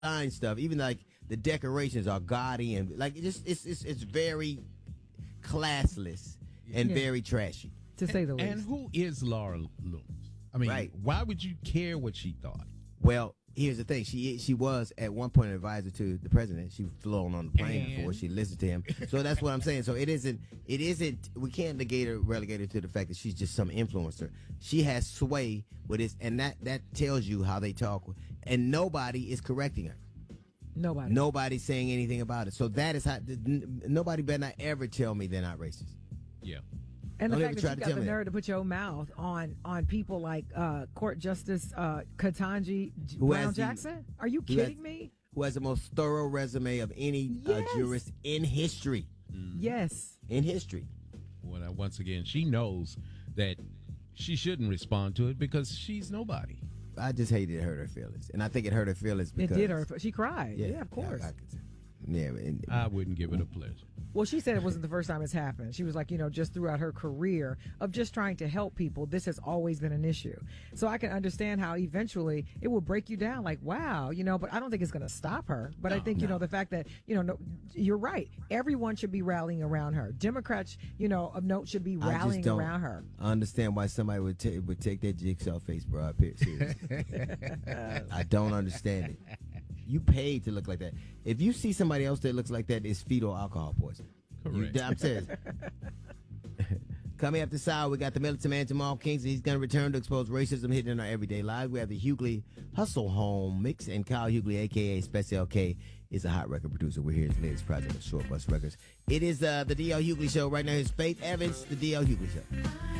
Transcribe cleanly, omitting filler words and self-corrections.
design stuff, even like the decorations are gaudy and like it's very classless and very trashy, to say the least. And who is Laura Loomis? I mean, Right. why would you care what she thought? Well, here's the thing. She was at one point an advisor to the president. She was flown on the plane before. She listened to him. So that's what I'm saying. So it isn't, we can't relegate her to the fact that she's just some influencer. She has sway with this, and that tells you how they talk. And nobody is correcting her. Nobody's saying anything about it. So that is how, nobody better not ever tell me they're not racist. Yeah. And the Don't fact even that try you to got tell the me nerve to put your mouth on people like Court Justice Ketanji Who Brown has the- Jackson. Are you who has- kidding me? Who has the most thorough resume of any Yes. jurist in history. Yes. In history. Well, once again, she knows that she shouldn't respond to it because she's nobody. I just hated it hurt her feelings. And I think it hurt her feelings because... It did her. She cried. Yeah, of course. I wouldn't give it a pleasure. Well, she said it wasn't the first time it's happened. She was like, just throughout her career of just trying to help people, this has always been an issue. So I can understand how eventually it will break you down like, wow, but I don't think it's going to stop her. But I think, the fact that, no, you're right. Everyone should be rallying around her. Democrats, of note should be rallying around her. I understand why somebody would take that jigsaw face, bro, up here. Seriously. I don't understand it. You paid to look like that. If you see somebody else that looks like that, it's fetal alcohol poisoning. Correct. I'm serious. Coming up this hour, we got the militant man Jamal Kingsley. He's going to return to expose racism hidden in our everyday lives. We have the Hughley Hustle Home Mix, and Kyle Hughley, a.k.a. Special K, is a hot record producer. We're here at his latest project of Short Bus Records. It is the D.L. Hughley Show. Right now, here's Faith Evans, the D.L. Hughley Show.